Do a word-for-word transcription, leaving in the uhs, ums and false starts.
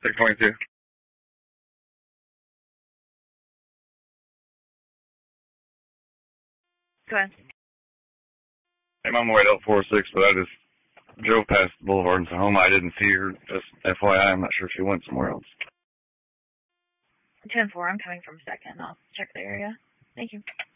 six twenty-two. Go ahead. I'm on my way to L four oh six, but I just drove past the boulevard in Sonoma. I didn't see her. Just F Y I, I'm not sure if she went somewhere else. ten four, I'm coming from second. I'll check the area. Thank you.